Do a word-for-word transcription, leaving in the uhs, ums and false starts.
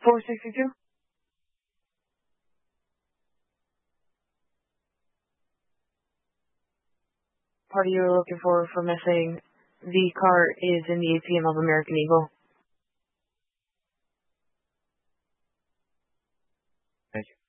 four sixty-two? Party you're looking for for missing. The car is in the A T M of American Eagle. Thank you.